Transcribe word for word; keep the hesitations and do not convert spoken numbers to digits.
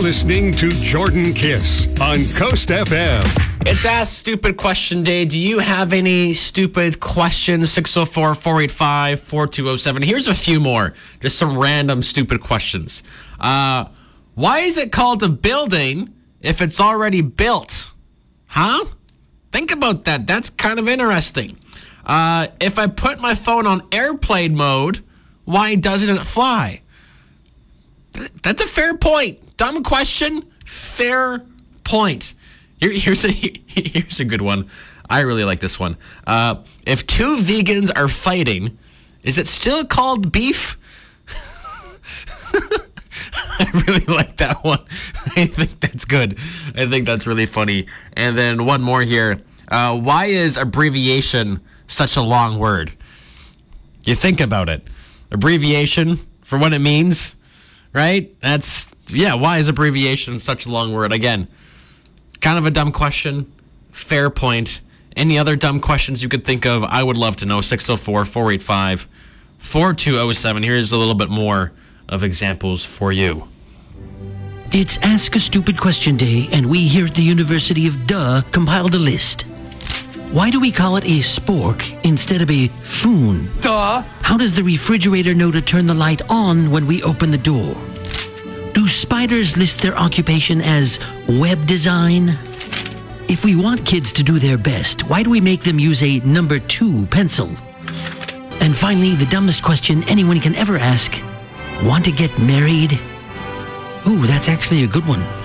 listening to Jordan Kiss on Coast F M. It's Ask Stupid Question Day. Do you have any stupid questions? six oh four, four eight five, four two oh seven. Here's a few more. Just some random stupid questions. Uh, why is it called a building if it's already built? Huh? Think about that. That's kind of interesting. Uh, if I put my phone on airplane mode, why doesn't it fly? That's a fair point. Dumb question, fair point. Here, here's a here's a good one. I really like this one. Uh, if two vegans are fighting, is it still called beef? I really like that one. I think that's good. I think that's really funny. And then one more here. Uh, why is abbreviation such a long word? You think about it. Abbreviation for what it means, right? That's, yeah, why is abbreviation such a long word? Again, kind of a dumb question. Fair point. Any other dumb questions you could think of, I would love to know. six oh four, four eight five, four two oh seven. Here's a little bit more of examples for you. It's Ask a Stupid Question Day, and we here at the University of Duh compiled a list. Why do we call it a spork instead of a foon? Duh! How does the refrigerator know to turn the light on when we open the door? Do spiders list their occupation as web design? If we want kids to do their best, why do we make them use a number two pencil? And finally, the dumbest question anyone can ever ask, want to get married? Ooh, that's actually a good one.